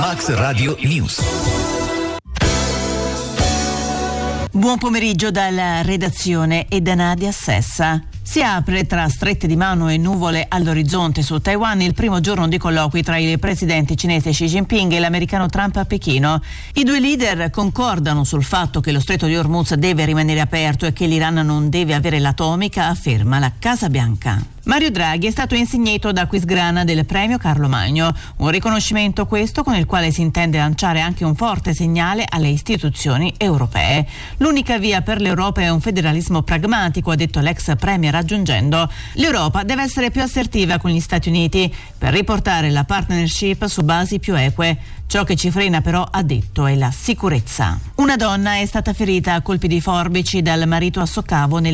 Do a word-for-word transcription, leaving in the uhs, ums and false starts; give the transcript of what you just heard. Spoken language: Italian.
Max Radio News. Buon pomeriggio dalla redazione e da Nadia Sessa. Si apre tra strette di mano e nuvole all'orizzonte su Taiwan il primo giorno di colloqui tra il presidente cinese Xi Jinping e l'americano Trump a Pechino. I due leader concordano sul fatto che lo stretto di Hormuz deve rimanere aperto e che l'Iran non deve avere l'atomica, afferma la Casa Bianca. Mario Draghi è stato insignito da Aquisgrana del premio Carlo Magno, un riconoscimento questo con il quale si intende lanciare anche un forte segnale alle istituzioni europee. L'unica via per l'Europa è un federalismo pragmatico, ha detto l'ex premier, aggiungendo: l'Europa deve essere più assertiva con gli Stati Uniti per riportare la partnership su basi più eque. Ciò che ci frena però, ha detto, è la sicurezza. Una donna è stata ferita a colpi di forbici dal marito a Soccavo nel